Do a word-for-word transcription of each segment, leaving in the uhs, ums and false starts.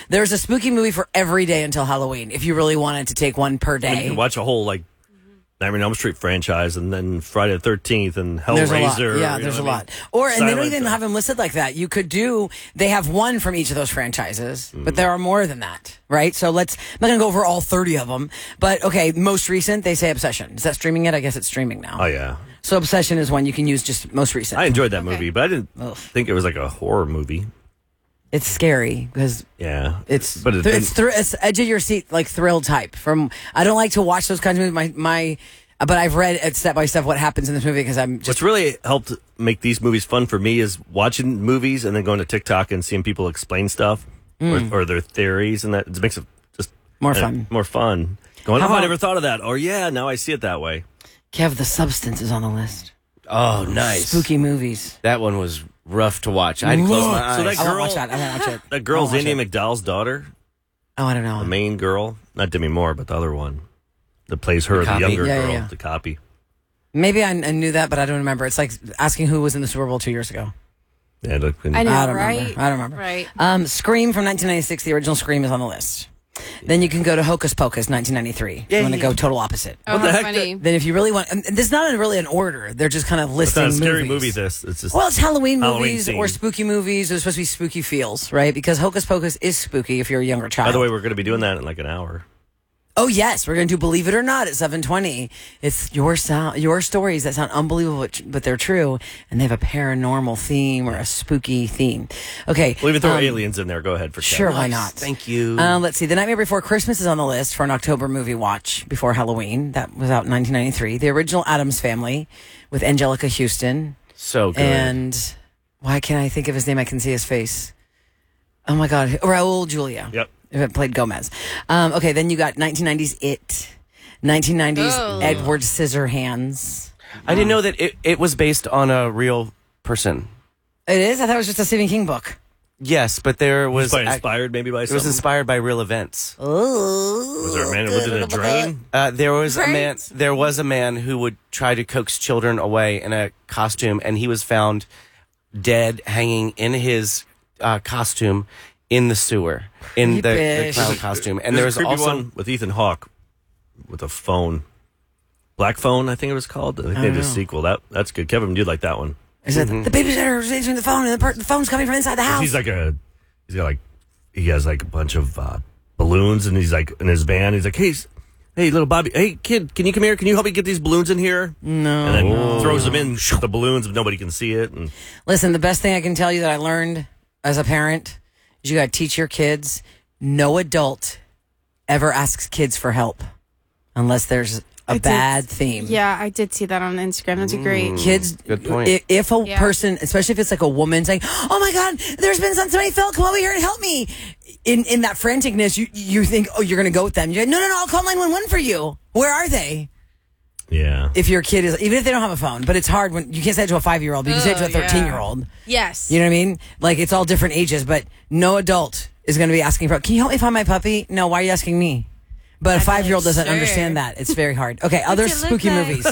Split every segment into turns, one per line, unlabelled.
There's a spooky movie for every day until Halloween. If you really wanted to take one per day,
you can watch a whole like Nightmare on Elm Street franchise, and then Friday the thirteenth, and Hellraiser.
There's a lot. Yeah, there's a lot. I mean? Or and they don't even have them listed like that. You could do. They have one from each of those franchises, mm. but there are more than that, right? So let's. I'm not gonna go over all thirty of them, but okay. Most recent, they say Obsession. Is that streaming yet? I guess it's streaming now.
Oh yeah.
So Obsession is one you can use just most recent.
I enjoyed that okay. movie, but I didn't
Ugh.
think it was like a horror movie.
It's scary because
yeah,
it's but it, th- it's, thr- it's edge of your seat like thrill type. From I don't like to watch those kinds of movies. My my. But I've read step by step what happens in this movie because I'm just...
What's really helped make these movies fun for me is watching movies and then going to TikTok and seeing people explain stuff mm. or, or their theories, and that it makes it just...
More fun.
Uh, more fun. Going, oh, I never thought of that. Or, yeah, now I see it that way.
Kev, The Substance is on the list.
Oh, nice.
Spooky movies.
That one was rough to watch. I had to close my eyes.
So that girl,
I won't watch that. I won't watch it.
That girl's Andie MacDowell's daughter?
Oh, I don't know.
The main girl? Not Demi Moore, but the other one. That plays her, the, the younger
yeah,
girl,
yeah.
the copy.
Maybe I, I knew that, but I don't remember. It's like asking who was in the Super Bowl two years ago.
Yeah, I,
I know,
I don't
right?
Remember. I don't remember.
Right.
Um, Scream from nineteen ninety-six, the original Scream is on the list. Yeah. Then you can go to Hocus Pocus, nineteen ninety-three.
Yeah,
you want to
yeah.
go total opposite.
Oh, what the heck? Funny.
Then if you really want... And this is not really an order. They're just kind of listing movies.
It's not a scary
movies.
movie, this. It's just
well, it's Halloween,
Halloween
movies
theme.
Or spooky movies. There's supposed to be spooky feels, right? Because Hocus Pocus is spooky if you're a younger child.
By the way, we're going to be doing that in like an hour.
Oh, yes. We're going to do Believe It or Not at seven twenty. It's your sound, your stories that sound unbelievable, but they're true, and they have a paranormal theme or a spooky theme. Okay.
We'll even throw
um,
aliens in there. Go ahead for
Sure,
Kevin.
why not?
Thank you.
Um, let's see. The Nightmare Before Christmas is on the list for an October movie watch before Halloween. That was out in nineteen ninety-three. The original Addams Family with Angelica Houston.
So good.
And why can't I think of his name? I can see his face. Oh, my God. Raul Julia.
Yep.
It played Gomez. Um, okay, then you got nineteen nineties It. nineteen nineties
Oh.
Edward Scissorhands.
I didn't know that it, it was based on a real person.
It is? I thought it was just a Stephen King book.
Yes, but there was...
Was inspired maybe by
It
something?
was inspired by real events.
Oh.
Was there a man who lived in a drain?
Uh, there was
Right.
a man. There was a man who would try to coax children away in a costume, and he was found dead, hanging in his uh, costume in the sewer, in the, the
Creepish.
clown costume. And
There's
there
a
was
creepy
also
one with Ethan Hawke with a phone. Black Phone, I think it was called. I think they did a sequel. That That's good. Kevin, you'd like that one.
Is that the babysitter is answering the phone and the, per- the phone's coming from inside the house?
He's like a, he's got like, he has like a bunch of uh, balloons, and he's like in his van. He's like, hey, s- hey, little Bobby, hey kid, can you come here? Can you help me get these balloons in here?
No.
And then throws them in with the balloons, but nobody can see it. And
Listen, the best thing I can tell you that I learned as a parent is you got to teach your kids no adult ever asks kids for help unless there's a
I did-
bad theme.
Yeah, I did see that on Instagram. That's a great.
Kids,
Good point.
i- If a
Yeah.
person, especially if it's like a woman saying, "Oh my God, there's been some, somebody fell, come over here and help me," in in that franticness, you you think, "Oh, you're going to go with them." You're like, "No, no, no, I'll call nine one one for you." Where are they?
yeah.
If your kid is, even if they don't have a phone, but it's hard when you can't say it to a five year old, but you can say it to a
Oh, yeah.
thirteen year old.
Yes.
You know what I mean? Like it's all different ages, but no adult is going to be asking for. Can you help me find my puppy? No, why are you asking me? But a
I'd be
five year old
like,
doesn't
sure.
understand that. It's very hard. Okay, other
it look
spooky
like?
movies.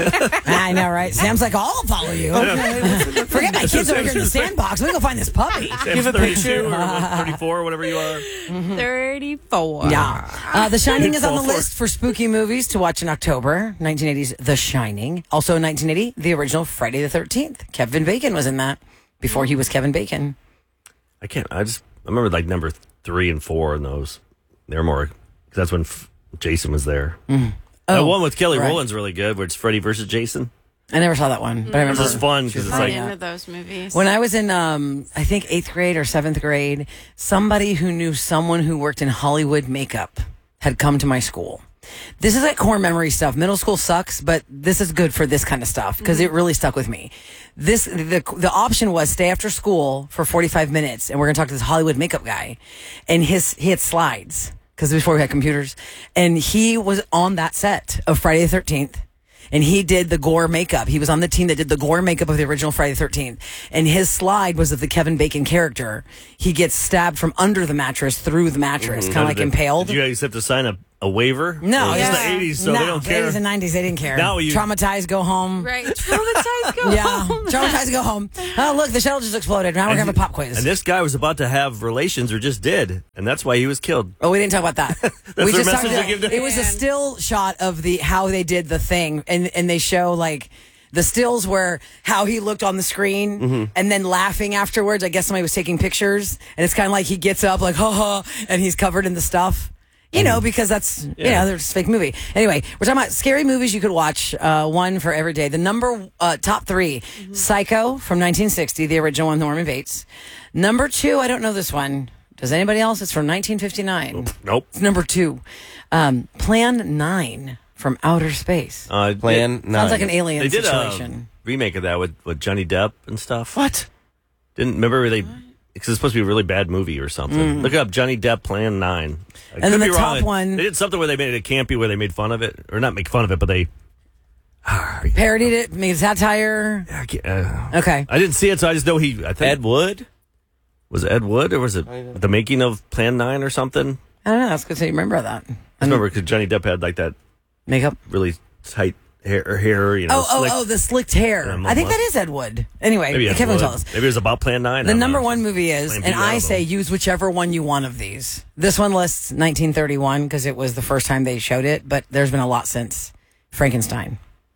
I know, right? Sam's like, I'll follow you. Forget my kids over here in the sandbox. Let me go find this puppy.
Give a thirty-two or thirty-four, whatever you are.
thirty-four.
Yeah. Uh, the Shining is on the
Fall for-
list for spooky movies to watch in October. nineteen eighties The Shining. Also in nineteen eighty, the original Friday the thirteenth. Kevin Bacon was in that before he was Kevin Bacon.
I can't, I just, I remember like number three and four in those. They're more, because that's when F- Jason was there.
Mm.
That
Oh,
one with Kelly
right.
Rowland's really good, where it's Freddy versus Jason.
I never saw that one, but I remember
This is fun because it's
I'm
like,
into those movies.
when I was in, um, I think eighth grade or seventh grade, somebody who knew someone who worked in Hollywood makeup had come to my school. This is like core memory stuff. Middle school sucks, but this is good for this kind of stuff because it really stuck with me. This the the option was stay after school for forty-five minutes, and we're gonna talk to this Hollywood makeup guy, and his he had slides because before we had computers, and he was on that set of Friday the thirteenth. And he did the gore makeup. He was on the team that did the gore makeup of the original Friday the thirteenth. And his slide was of the Kevin Bacon character. He gets stabbed from under the mattress through the mattress, kind of like impaled.
Did you guys have to sign a a waiver?
No,
Or
yeah.
it's the eighties, so
no,
they don't
the
care.
eighties and nineties, they didn't care.
Now you-
Traumatized, go home.
Right. Traumatized, go
Yeah,
home.
traumatized, go home. Oh, look, the shuttle just exploded. Now we're going to have a pop quiz.
And this guy was about to have relations, or just did, and that's why he was killed.
Oh, we didn't talk about that.
their
we just
message
talked
they
about,
give to-
it was a still shot of the how they did the thing, and and they show like the stills were how he looked on the screen,
Mm-hmm.
and then laughing afterwards. I guess somebody was taking pictures, and it's kind of like he gets up like ha ha, and he's covered in the stuff. You know, because that's, you
Yeah.
know, there's a fake movie. Anyway, we're talking about scary movies you could watch, uh, one for every day. The number, uh, top three, Psycho from nineteen sixty, the original one, Norman Bates. Number two, I don't know this one. Does anybody else? It's from nineteen fifty-nine.
Nope.
It's number two. Um, Plan nine from Outer Space.
Uh,
Plan
they,
nine.
Sounds like an alien
They did
situation.
a remake of that with, with Johnny Depp and stuff.
What?
Didn't remember they? Because it's supposed to be a really bad movie or something. Look up Johnny Depp Plan Nine. I
Mm. And then
could
the
be
top
wrong.
one-
They did something where they made it campy, where they made fun of it, or not make fun of it, but they.
Parodied it, made satire.
I, can't- uh,
Okay.
I didn't see it, so I just know he. I think
Ed Wood?
was it Ed Wood, or was it the making of Plan Nine or something?
I don't know. That's good to remember that.
I remember because Johnny Depp had like that
Makeup.
really tight hair, or hair you know.
Oh, oh,
slick.
oh, the slicked hair.
Yeah,
I think
must-
that is Ed Wood. Anyway,
Maybe Ed
Kevin will
Wood.
tell us.
Maybe it was about Plan Nine.
The
I don't
number
know.
one movie is,
Blame
and
Peter
I
Elbow.
say use whichever one you want of these. This one lists nineteen thirty-one because it was the first time they showed it, but there's been a lot since. Frankenstein.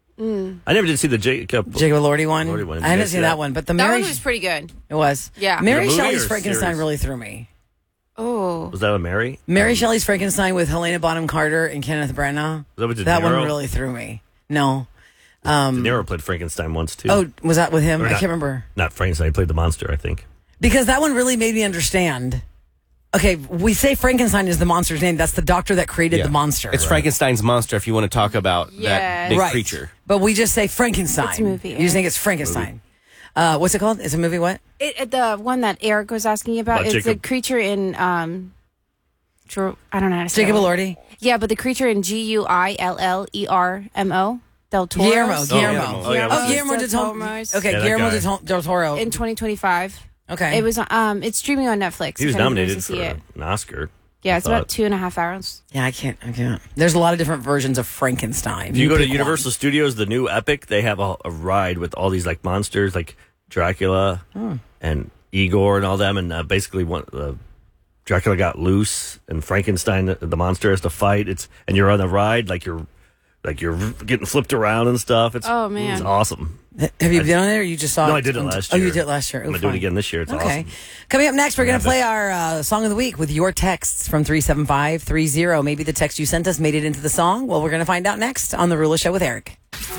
I never did see the Jacob.
Jacob Elordi one.
Elordi one. Did
I
you
haven't
guys
seen
see
that?
that?
one, but the
That
Mary
one was pretty good.
it was.
Yeah.
Mary
The movie
Shelley's
or
Frankenstein
series?
really threw me.
Oh.
Was that a Mary?
Mary Shelley's Frankenstein with Helena Bonham Carter and Kenneth Branagh.
Was that with De
That one
Niro?
really threw me. No.
De Niro played Frankenstein once too.
Oh, was that with him?
Or
I
not-
can't remember.
Not Frankenstein. He played the monster, I think.
Because that one really made me understand. Okay, we say Frankenstein is the monster's name. That's the doctor that created
Yeah.
the monster.
It's Frankenstein's monster if you want to talk about that
Yes.
big
right.
creature.
But we just say Frankenstein.
It's a movie,
You just think it's Frankenstein. Uh, what's it called? It's a movie what?
It, it- the one that Eric was asking about,
About
it's
Jacob.
the creature in, um, Dro- I don't know how to say
Jacob
it.
Elordi?
Yeah, but the creature in G U I L L E R M O. Del Toro.
Guillermo. Guillermo.
Guillermo. Oh, yeah,
Oh,
what's
Guillermo del
his-
Toro.
Tomos.
Okay,
Yeah, that
Guillermo
guy.
del Del Toro.
In twenty twenty-five.
Okay.
It was, um, it's streaming on Netflix.
He was
if anyone
nominated
wants
for
to see it.
an Oscar.
Yeah,
I
it's about
thought.
two and a half hours.
Yeah, I can't. I can't. There's a lot of different versions of Frankenstein.
If you go to
pick one.
Universal Studios, the new Epic, they have a, a ride with all these like monsters, like Dracula
Hmm.
and Igor and all them, and uh, basically one. Uh, Dracula got loose, and Frankenstein, the, the monster, has to fight. It's and you're on the ride, like you're, like you're getting flipped around and stuff. It's
Oh, man.
it's awesome.
Have you been on there? Or you just saw
No,
it?
I did it
on-
last
Oh,
year.
you did it last year.
I'm
Oh,
gonna do it
fun.
again this year. It's
Okay.
awesome.
Coming up next, we're going
have
to play
it.
our uh, song of the week with your texts from three seven five three zero. Maybe the text you sent us made it into the song. Well, we're going to find out next on The Rula Show with Eric.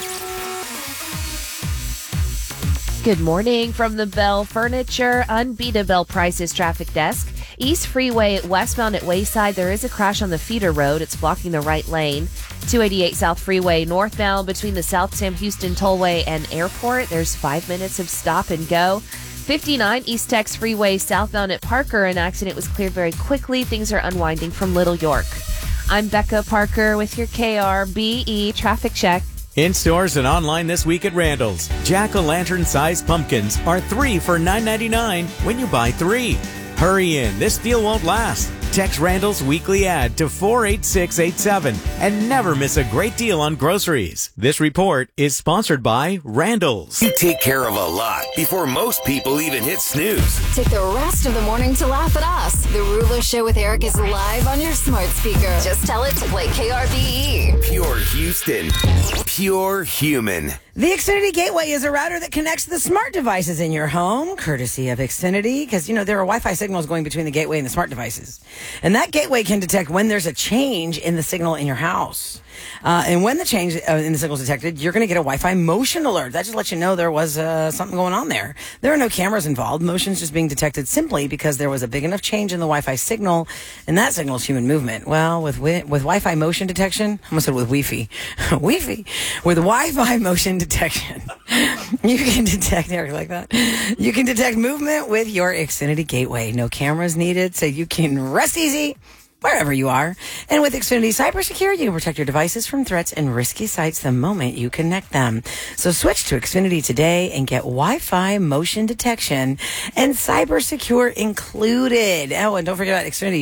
Good morning from the Bell Furniture Unbeatable Prices Traffic Desk. East Freeway westbound at Wayside, there is a crash on the feeder road. It's blocking the right lane. two eighty-eight South Freeway northbound between the South Sam Houston Tollway and Airport. There's five minutes of stop and go. fifty-nine East Tex Freeway southbound at Parker. An accident was cleared very quickly. Things are unwinding from Little York. I'm Becca Parker with your K R B E traffic check.
In stores and online this week at Randall's, jack-o'-lantern sized pumpkins are three for nine ninety-nine when you buy three. Hurry in, this deal won't last. Text Randall's weekly ad to four eight six eight seven and never miss a great deal on groceries. This report is sponsored by Randall's.
You take care of a lot before most people even hit snooze.
Take the rest of the morning to laugh at us. The Rula Show with Eric is live on your smart speaker. Just tell it to play K R B E.
Pure Houston. Pure human.
The Xfinity Gateway is a router that connects the smart devices in your home, courtesy of Xfinity, because, you know, there are Wi-Fi signals going between the gateway and the smart devices. And that gateway can detect when there's a change in the signal in your house. Uh, and when the change uh, in the signal is detected, you're going to get a Wi-Fi motion alert. That just lets you know there was uh, something going on there. There are no cameras involved. Motion's just being detected simply because there was a big enough change in the Wi-Fi signal, and that signal is human movement. Well, with wi- with Wi-Fi motion detection, I almost said with Wi-Fi, Wi-Fi, with Wi-Fi motion detection, you can detect Eric like that. You can detect movement with your Xfinity Gateway. No cameras needed, so you can rest easy wherever you are. And with Xfinity Cybersecure, you can protect your devices from threats and risky sites the moment you connect them. So switch to Xfinity today and get Wi-Fi motion detection and Cybersecure included. Oh, and don't forget about Xfinity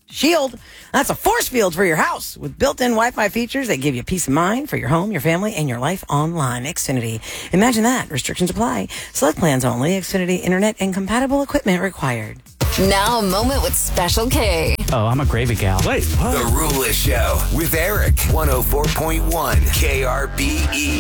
Shield, that's a force field for your house with built-in Wi-Fi features that give you peace of mind for your home, your family, and your life online. Xfinity. Imagine that. Restrictions apply. Select plans only. Xfinity Internet and compatible equipment required.
Now a moment with Special K.
Oh, I'm a gravy gal.
Wait, what?
The Rula Show with Eric. one oh four point one K R B E.